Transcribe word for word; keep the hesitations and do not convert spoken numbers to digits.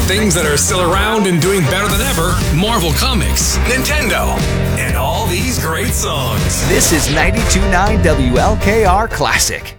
things that are still around and doing better than ever, Marvel Comics, Nintendo, and all these great songs. This is ninety-two point nine W L K R Classic.